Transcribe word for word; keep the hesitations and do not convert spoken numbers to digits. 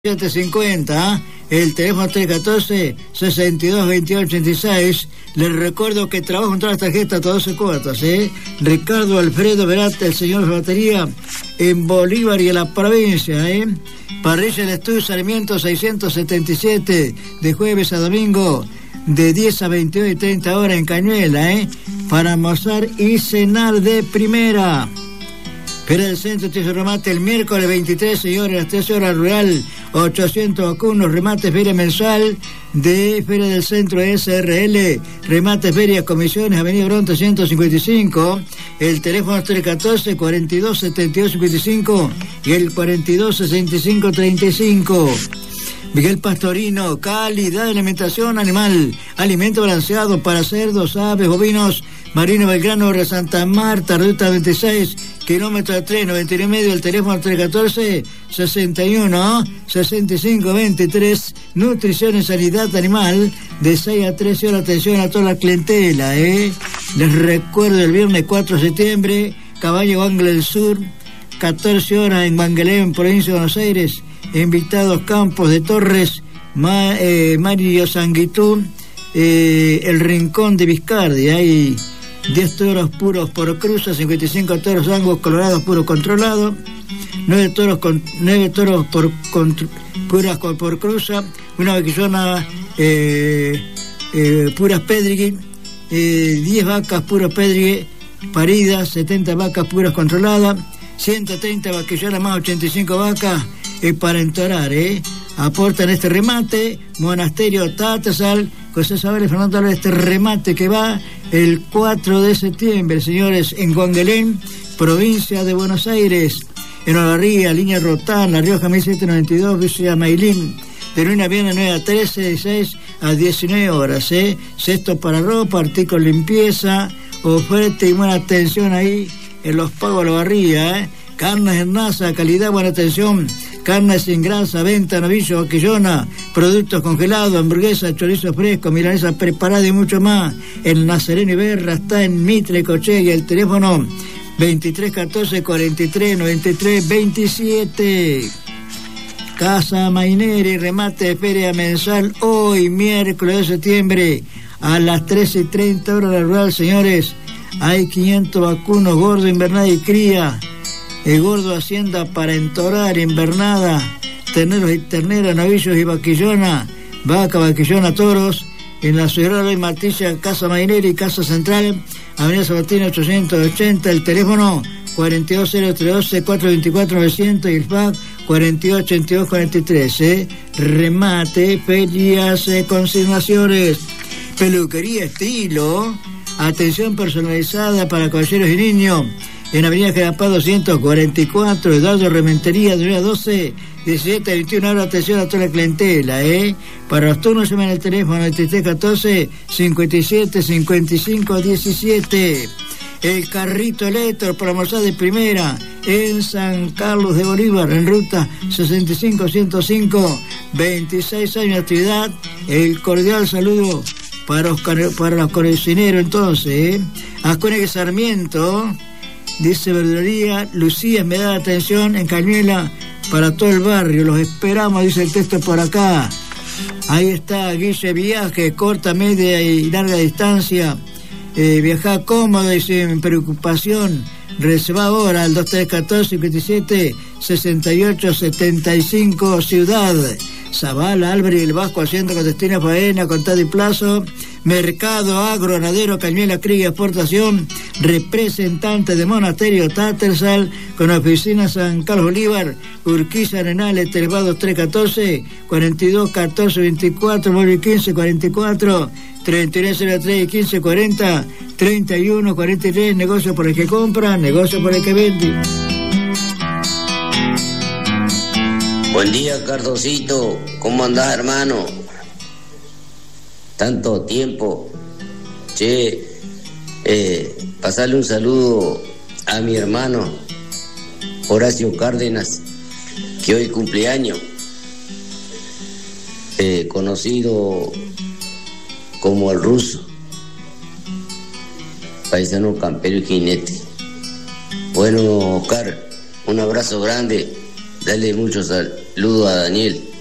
siete cincuenta, el teléfono tres uno cuatro, seis dos, veintiocho ochenta y seis. Les recuerdo que trabajo en todas las tarjetas hasta doce cuotas, ¿eh? Ricardo Alfredo Verate, el señor de batería, en Bolívar y en la provincia, ¿eh? Parrilla del Estudio Sarmiento seiscientos setenta y siete, de jueves a domingo, de diez a veintidós y treinta horas en Cañuela, ¿eh? Para almorzar y cenar de primera. Feria del Centro Teso Remate el miércoles veintitrés, señores, a las trece horas rural, ochocientos vacunos, remate feria mensual de Feria del Centro S R L, remate feria comisiones, Avenida Bronte ciento cincuenta y cinco, el teléfono es tres uno cuatro, cuarenta y dos, setenta y dos cincuenta y cinco y el cuarenta y dos, sesenta y cinco, treinta y cinco. Miguel Pastorino, calidad de alimentación animal, alimento balanceado para cerdos, aves, bovinos, Marino Belgrano, de Santa Marta, ruta veintiséis, kilómetro tres, noventa y nueve y medio, el teléfono tres uno cuatro, sesenta y uno, sesenta y cinco, veintitrés, nutrición y sanidad animal, de seis a trece horas, atención a toda la clientela, ¿eh? Les recuerdo el viernes cuatro de septiembre, Caballo Bangle del Sur, catorce horas en Banguelén, provincia de Buenos Aires, invitados Campos de Torres, Ma, eh, Mario Sanguitú, eh, el Rincón de Vizcardi, hay diez toros puros por cruza, cincuenta y cinco toros angos colorados puros controlados, nueve toros con nueve toros por con, puras por, por cruza, una vaquillona eh, eh, puras pedrigue, eh, diez vacas puros pedrigue paridas, setenta vacas puras controladas, ciento treinta vaquillonas más ochenta y cinco vacas eh, para entorar, ¿eh? Aportan este remate, Monasterio Tatasal, José Sabel y Fernando Álvarez, este remate que va el cuatro de septiembre, señores, en Guanguelén, provincia de Buenos Aires, en Olavarría, línea Rotán, La Rioja mil setecientos noventa y dos, Villa Mailín, de lunes a viernes nueve a trece, de seis a diecinueve horas, ¿eh? Cesto para ropa, artículos de limpieza, oferta y buena atención ahí en los pagos de Olavarría, ¿eh? Carnes en masa, calidad, buena atención, carnes sin grasa, venta, novillo, vaquillona, productos congelados, hamburguesa, chorizo fresco, milanesa preparada y mucho más. El Nazareno Iberra está en Mitre, Coche, y el teléfono veintitrés catorce, cuarenta y tres, noventa y tres, veintisiete. Casa Maineri, remate de feria mensual hoy, miércoles de septiembre, a las trece y treinta horas de rural, señores. Hay quinientos vacunos, gordo, invernada y cría. El gordo hacienda para entorar, invernada, terneros y terneras, novillos y vaquillona, vaca, vaquillona, toros, en la ciudad de Martilla, Casa Maineri, Casa Central, Avenida Sabatina ochocientos ochenta, el teléfono cuarenta y dos cero tres doce, cuatrocientos veinticuatro, novecientos y el fax cuarenta y ocho ochenta y dos cuarenta y tres, ¿eh? Remate, ferias, eh, consignaciones, peluquería estilo, atención personalizada para caballeros y niños, en Avenida Generapá doscientos cuarenta y cuatro, Eduardo Rementería, de doce, diecisiete a veintiuna horas, atención a toda la clientela, ¿eh? Para los turnos llamen al teléfono veintitrés catorce, cincuenta y siete, cincuenta y cinco, diecisiete. El carrito electro para almorzar de primera en San Carlos de Bolívar, en ruta sesenta y cinco ciento cinco, veintiséis años de actividad. El cordial saludo para los, para los cocineros, entonces, ¿eh? Ascuénegue Sarmiento, dice verdulería, Lucía me da atención en Cañuela para todo el barrio, los esperamos, dice el texto por acá. Ahí está Guille Viaje, corta, media y larga distancia, eh, viajar cómodo y sin preocupación, reserva ahora al dos tres catorce, cincuenta y siete, sesenta y ocho, setenta y cinco, Ciudad. Zavala, Álvarez y el Vasco haciendo con destino a faena, contado y plazo. Mercado Agro, Ganadero, Cañuela, Cría, Exportación, representante de Monasterio Tatersal, con oficina San Carlos Bolívar, Urquiza, Arenales, teléfono tres uno cuatro, cuarenta y dos, catorce, veinticuatro, móvil quince, cuarenta y cuatro, treinta y nueve cero tres y quince cuarenta, treinta y uno, cuarenta y tres, negocio por el que compra, negocio por el que vende. Buen día, Cardocito. ¿Cómo andás, hermano? Tanto tiempo. Che, eh, pasarle un saludo a mi hermano Horacio Cárdenas, que hoy cumpleaños, eh, conocido como el Ruso, paisano, campero y jinete. Bueno, Oscar, un abrazo grande. Dale mucho sal. Ludo a Daniel.